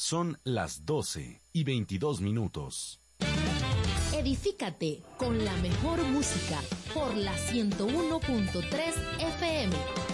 Son las 12:22. Edifícate con la mejor música por la 101.3 FM.